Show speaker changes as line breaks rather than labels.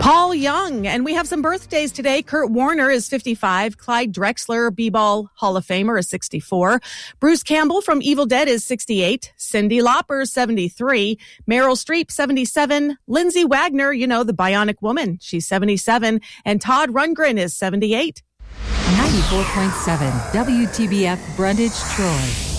Paul Young. And we have some birthdays today. Kurt Warner is 55. Clyde Drexler, B-Ball Hall of Famer, is 64. Bruce Campbell from Evil Dead is 68. Cyndi Lauper, 73. Meryl Streep, 77. Lindsay Wagner, the Bionic Woman, she's 77. And Todd Rundgren is 78.
94.7 WTBF Brundage, Troy.